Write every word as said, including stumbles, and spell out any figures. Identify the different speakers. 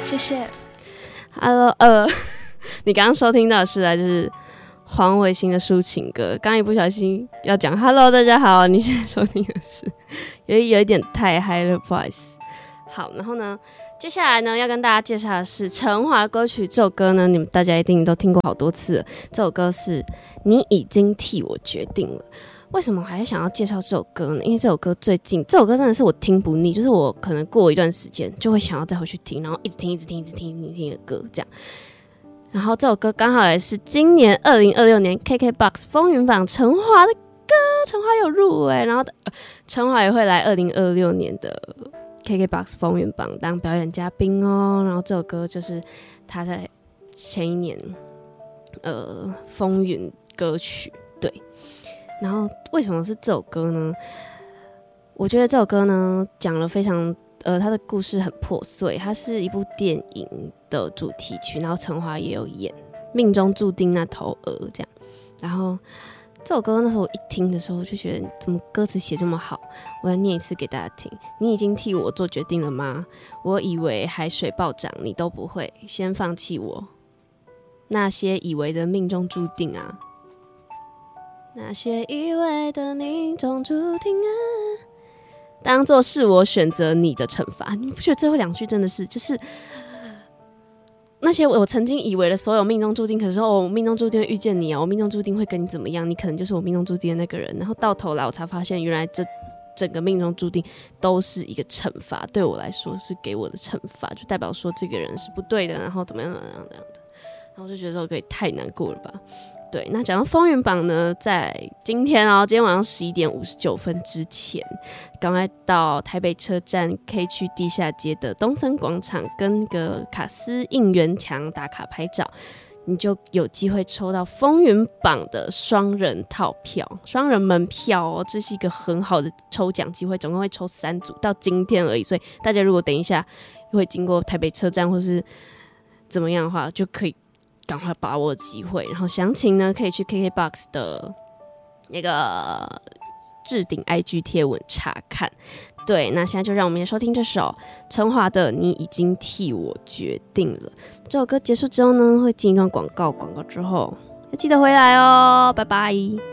Speaker 1: 谢谢。
Speaker 2: Hello， 呃，你刚刚收听到的是来自黄伟星的抒情歌。刚一不小心要讲 Hello， 大家好，你现在收听的是有有一点太嗨了，不好意思。好，然后呢，接下来呢要跟大家介绍的是陈华的歌曲。这首歌呢，你们大家一定都听过好多次了。这首歌是你已经替我决定了。为什么我还想要介绍这首歌呢？因为这首歌最近，这首歌真的是我听不腻，就是我可能过一段时间就会想要再回去听，然后一直听、一直听、一直听、一直听的歌这样。然后这首歌刚好也是今年二零二六年 K K B O X 风云榜陈华的歌，陈华有入围，然后陈华也会来二零二六年的 K K B O X 风云榜当表演嘉宾哦。然后这首歌就是他在前一年呃风云歌曲，对。然后为什么是这首歌呢？我觉得这首歌呢讲了非常呃，它的故事很破碎，它是一部电影的主题曲，然后陈华也有演《命中注定那头鹅》这样。然后这首歌那时候我一听的时候就觉得怎么歌词写这么好，我来念一次给大家听。你已经替我做决定了吗？我以为海水暴涨你都不会先放弃我，那些以为的命中注定啊，那些以为的命中注定啊，当作是我选择你的惩罚。你不觉得最后两句真的是就是那些我曾经以为的所有命中注定，可是哦，我命中注定会遇见你啊，我命中注定会跟你怎么样，你可能就是我命中注定的那个人。然后到头来我才发现，原来这整个命中注定都是一个惩罚，对我来说是给我的惩罚，就代表说这个人是不对的，然后怎么样怎么样怎么样的。然后我就觉得这首歌也太难过了吧。对，那讲到风云榜呢，在今天哦，今天晚上十一点五十九分之前，赶快到台北车站 K 区地下街的东森广场跟个卡斯应援墙打卡拍照，你就有机会抽到风云榜的双人套票、双人门票哦，这是一个很好的抽奖机会，总共会抽三组，到今天而已，所以大家如果等一下会经过台北车站或是怎么样的话，就可以赶快把握机会。然后详情呢，可以去 K K B O X 的那个置顶 I G 贴文查看。对，那现在就让我们来收听这首陈华的《你已经替我决定了》。这首歌结束之后呢，会进一段广告，广告之后要记得回来哦，拜拜。